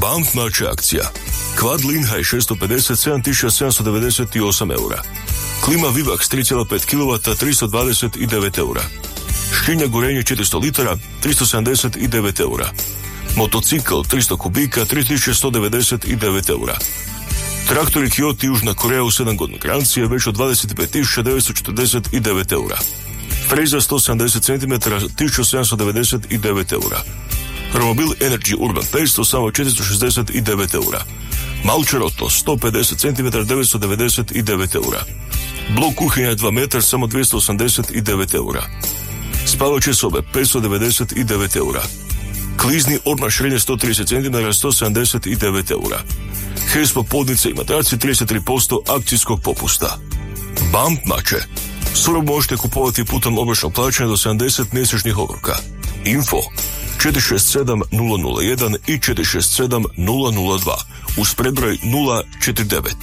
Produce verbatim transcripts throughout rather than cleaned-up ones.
Bump Mače akcija. Quad Linhaj šesto pedeset sedam tisuća sedamsto devedeset osam eura. Klima Vivax tri zarez pet kilovata tristo dvadeset devet eura. Škrinja gorenje četiristo litara tristo sedamdeset devet eura. Motocikl tristo kubika tri tisuće sto devedeset devet eura. Traktori Kyoto Južna Koreja u sedam godina garancije već od dvadeset pet tisuća devetsto četrdeset devet eura. Freza sto sedamdeset centimetara tisuću sedamsto devedeset devet eura. Romobil Energy Urban petsto samo četiristo šezdeset devet eura. Malčeroto sto pedeset centimetara devetsto devedeset devet eura. Blok kuhinja dva metra samo dvjesto osamdeset devet eura. Spavaće sobe petsto devedeset devet eura. Klizni ormar širine sto trideset centimetara sto sedamdeset devet eura. Hespo podnice i matraci trideset tri posto akcijskog popusta. Bump Mače. Surob možete kupovati putem obračunskog plaćanja do sedamdeset mjesečnih obroka. Info četiri šest sedam nula nula jedan i četiri šest sedam nula nula dva uz predbroj nula četiri devet.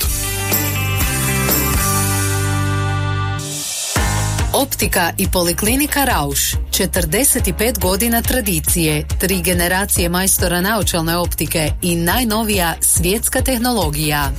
Optika i poliklinika Rauš. četrdeset pet godina tradicije, tri generacije majstora naočalne optike i najnovija svjetska tehnologija.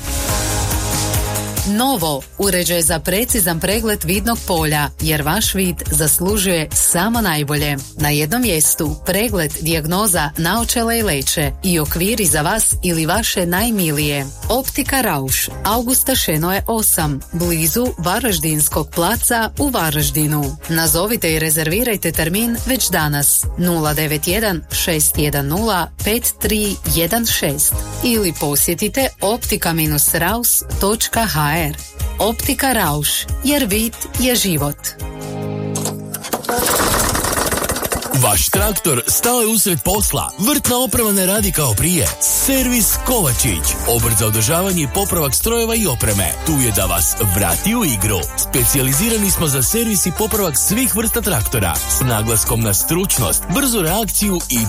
Novo, uređaj za precizan pregled vidnog polja, jer vaš vid zaslužuje samo najbolje. Na jednom mjestu pregled, dijagnoza, naočala i leće i okviri za vas ili vaše najmilije. Optika Rauš, Augusta Šenoje osam, blizu Varaždinskog placa u Varaždinu. Nazovite i rezervirajte termin već danas nula devet jedan šest jedan nula pet tri jedan šest ili posjetite optika raus točka ha er. Optika Rauš, jer vid je život. Vaš traktor stao je usred posla. Vrtna oprema ne radi kao prije. Servis Kovačić. Obrt za održavanje i popravak strojeva i opreme. Tu je da vas vrati u igru. Specijalizirani smo za servis i popravak svih vrsta traktora. S naglaskom na stručnost, brzu reakciju i